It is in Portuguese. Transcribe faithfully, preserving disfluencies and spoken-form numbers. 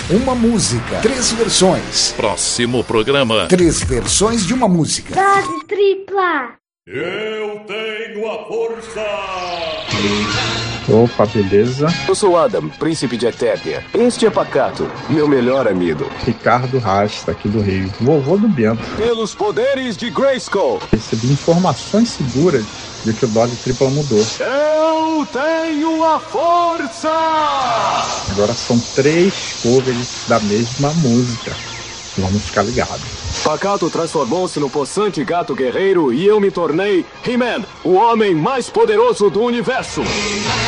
Uma música, três versões. Próximo programa. Três versões de uma música. Dose tripla. Eu tenho a força! Opa, beleza? Eu sou Adam, príncipe de Eternia. Este é Pacato, meu melhor amigo. Ricardo Rasta, aqui do Rio. Vovô do Bento. Pelos poderes de Grayskull. Recebi informações seguras de que o Dose Tripla mudou. Eu tenho a força! Agora são três covers da mesma música. Vamos ficar ligados. Pacato transformou-se no possante gato guerreiro e eu me tornei He-Man, o homem mais poderoso do universo.